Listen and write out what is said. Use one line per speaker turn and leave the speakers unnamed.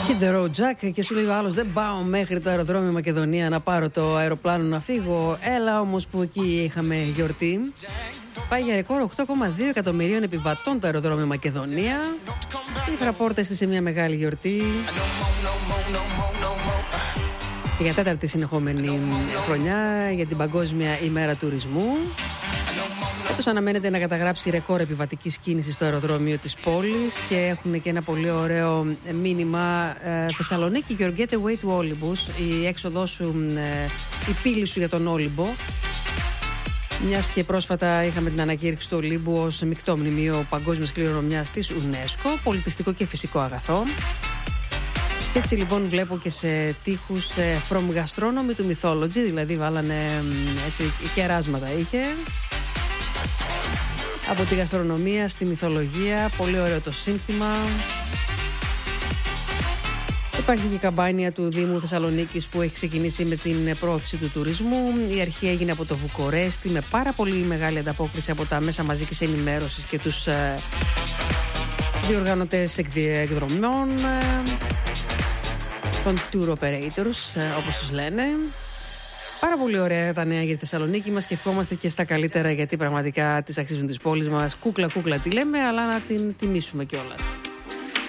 Hit the road, Jack, και σου λέει ο άλλος: δεν πάω μέχρι το αεροδρόμιο Μακεδονία να πάρω το αεροπλάνο να φύγω. Έλα όμως που εκεί είχαμε γιορτή. Πάει για ρεκόρ 8,2 εκατομμυρίων επιβατών το αεροδρόμιο Μακεδονία. Η Φραπόρτα έστησε μια μεγάλη γιορτή. Και για τέταρτη συνεχόμενη χρονιά για την Παγκόσμια ημέρα τουρισμού. Φέτος αναμένεται να καταγράψει ρεκόρ επιβατικής κίνησης στο αεροδρόμιο της πόλης και έχουν και ένα πολύ ωραίο μήνυμα. Θεσσαλονίκη, your getaway to Olympus, η έξοδό σου, η πύλη σου για τον Όλυμπο. Μιας και πρόσφατα είχαμε την ανακήρυξη του Ολύμπου ως μεικτό μνημείο παγκόσμιας κληρονομιάς της UNESCO, πολιτιστικό και φυσικό αγαθό. Και έτσι λοιπόν βλέπω και σε τοίχους from gastronomy to mythology, δηλαδή βάλανε έτσι κεράσματα είχε. Από τη γαστρονομία στη μυθολογία, πολύ ωραίο το σύνθημα. Υπάρχει και η καμπάνια του Δήμου Θεσσαλονίκης που έχει ξεκινήσει με την πρόθεση του τουρισμού. Η αρχή έγινε από το Βουκουρέστι με πάρα πολύ μεγάλη ανταπόκριση από τα μέσα μαζικής ενημέρωσης και τους διοργανωτές εκδρομών, των tour operators όπως τους λένε. Πάρα πολύ ωραία τα νέα για τη Θεσσαλονίκη μας και ευχόμαστε και στα καλύτερα, γιατί πραγματικά τις αξίζουν της πόλης μας. Κούκλα κούκλα τη λέμε, αλλά να την τιμήσουμε κιόλας.